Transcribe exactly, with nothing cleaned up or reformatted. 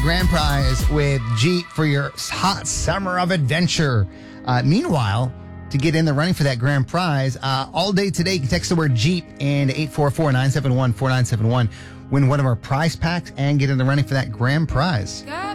Grand prize with Jeep for your hot summer of adventure. Uh, meanwhile, to get in the running for that grand prize, uh, all day today, you can text the word Jeep and eight four four, nine seven one, four nine seven one. Win one of our prize packs and get in the running for that grand prize. Go!